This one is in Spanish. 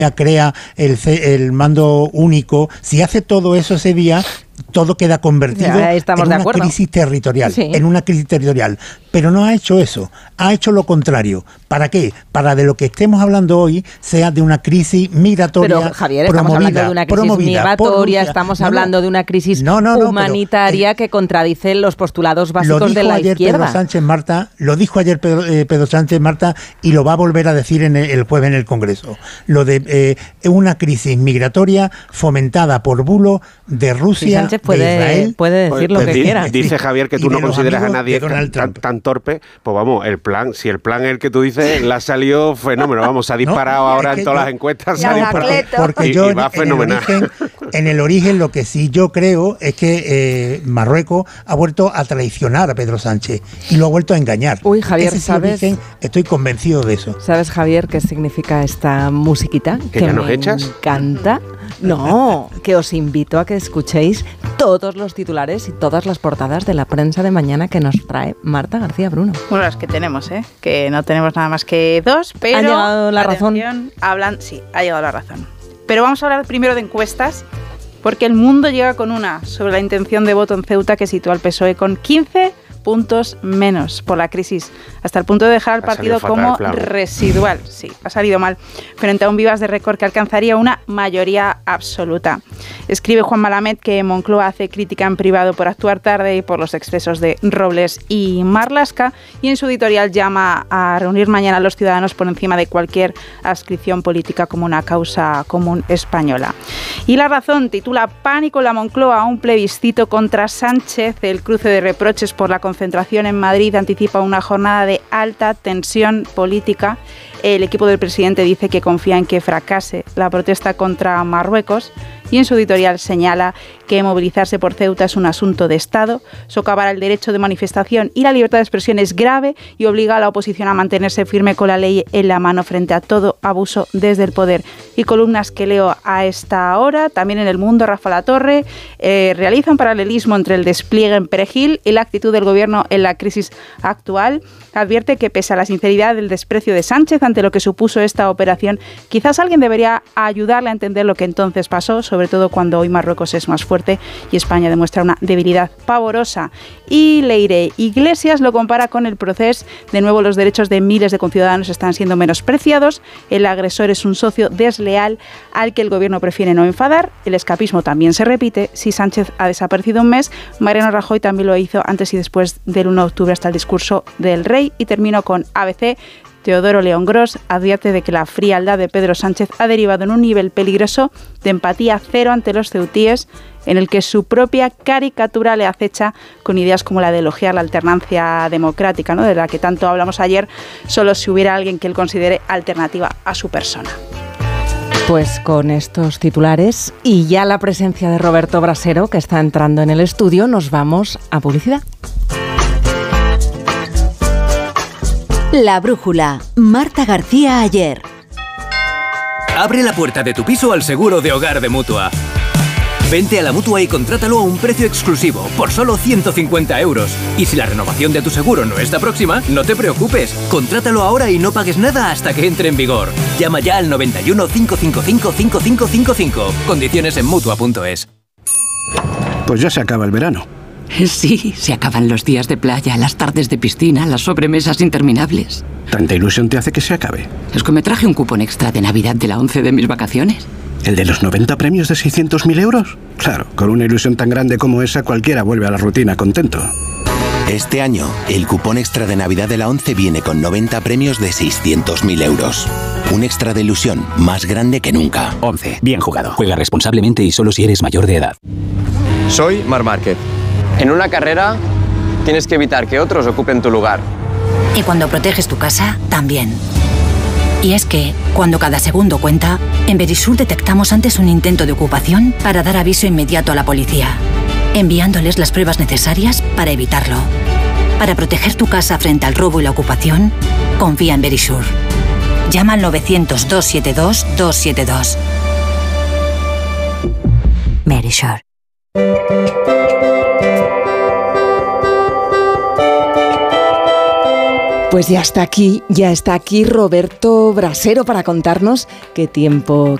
crea el mando único, si hace todo eso ese día, todo queda convertido en una crisis territorial, pero no ha hecho eso, ha hecho lo contrario. ¿Para qué? Para de lo que estemos hablando hoy sea de una crisis migratoria. Pero Javier, estamos hablando de una crisis migratoria, estamos hablando de una crisis humanitaria que contradice los postulados básicos de la izquierda. Lo dijo ayer Pedro Sánchez, Marta, y lo va a volver a decir el jueves en el Congreso. Lo de una crisis migratoria fomentada por bulo de Rusia, Sánchez puede decir lo que quiera. Dice Javier que tú no consideras a nadie tan torpe. Pues vamos, si el plan es el que tú dices, le ha salido fenómeno. Vamos, se ha disparado ahora en todas las encuestas. Porque yo va fenomenal. En el origen lo que sí yo creo es que Marruecos ha vuelto a traicionar a Pedro Sánchez y lo ha vuelto a engañar. Uy, Javier, ¿sabes? Estoy convencido de eso. ¿Sabes, Javier, qué significa esta musiquita? ¿Que ya nos echas? Me encanta. No, que os invito a que escuchéis todos los titulares y todas las portadas de la prensa de mañana que nos trae Marta García Bruno. Bueno, las que tenemos, que no tenemos nada más que dos, pero... ¿Ha llegado la razón? Sí, ha llegado la razón. Pero vamos a hablar primero de encuestas, porque El Mundo llega con una sobre la intención de voto en Ceuta que sitúa al PSOE con 15 puntos menos por la crisis, hasta el punto de dejar al partido como residual. Sí, ha salido mal, frente a un Vivas de récord que alcanzaría una mayoría absoluta. Escribe Juan Malamed que Moncloa hace crítica en privado por actuar tarde y por los excesos de Robles y Marlaska, y en su editorial llama a reunir mañana a los ciudadanos por encima de cualquier adscripción política como una causa común española. Y La Razón titula Pánico en la Moncloa, un plebiscito contra Sánchez. El cruce de reproches por la concentración en Madrid anticipa una jornada de alta tensión política. El equipo del presidente dice que confía en que fracase la protesta contra Marruecos y en su editorial señala que movilizarse por Ceuta es un asunto de Estado, socavar el derecho de manifestación y la libertad de expresión es grave y obliga a la oposición a mantenerse firme con la ley en la mano frente a todo abuso desde el poder. Y columnas que leo a esta hora, también en El Mundo, Rafa Latorre realiza un paralelismo entre el despliegue en Perejil y la actitud del gobierno en la crisis actual. Advierte que pese a la sinceridad del desprecio de Sánchez ante lo que supuso esta operación, quizás alguien debería ayudarle a entender lo que entonces pasó, sobre todo cuando hoy Marruecos es más fuerte y España demuestra una debilidad pavorosa. Y Leire Iglesias lo compara con el proceso. De nuevo, los derechos de miles de conciudadanos están siendo menospreciados. El agresor es un socio desleal al que el gobierno prefiere no enfadar. El escapismo también se repite. Si Sánchez ha desaparecido un mes, Mariano Rajoy también lo hizo antes y después del 1 de octubre hasta el discurso del rey. Y termino con ABC. Teodoro León Gros advierte de que la frialdad de Pedro Sánchez ha derivado en un nivel peligroso de empatía cero ante los ceutíes, en el que su propia caricatura le acecha con ideas como la de elogiar la alternancia democrática, ¿no?, de la que tanto hablamos ayer, solo si hubiera alguien que él considere alternativa a su persona. Pues con estos titulares y ya la presencia de Roberto Brasero, que está entrando en el estudio, nos vamos a publicidad. La Brújula, Marta García Ayer. Abre la puerta de tu piso al seguro de hogar de Mutua. Vente a la Mutua y contrátalo a un precio exclusivo, por solo 150 euros. Y si la renovación de tu seguro no está próxima, no te preocupes. Contrátalo ahora y no pagues nada hasta que entre en vigor. Llama ya al 91 555 5555. Condiciones en Mutua.es. Pues ya se acaba el verano. Sí, se acaban los días de playa, las tardes de piscina, las sobremesas interminables. ¿Tanta ilusión te hace que se acabe? Es que me traje un cupón extra de Navidad de la 11 de mis vacaciones. ¿El de los 90 premios de 600.000 euros? Claro, con una ilusión tan grande como esa, cualquiera vuelve a la rutina contento. Este año, el cupón extra de Navidad de la 11 viene con 90 premios de 600.000 euros. Un extra de ilusión más grande que nunca. 11. Bien jugado. Juega responsablemente y solo si eres mayor de edad. Soy Marc Márquez. En una carrera tienes que evitar que otros ocupen tu lugar. Y cuando proteges tu casa, también. Y es que, cuando cada segundo cuenta, en Verisur detectamos antes un intento de ocupación para dar aviso inmediato a la policía, enviándoles las pruebas necesarias para evitarlo. Para proteger tu casa frente al robo y la ocupación, confía en Verisur. Llama al 900-272-272. Verisur. Pues ya está aquí Roberto Brasero para contarnos qué tiempo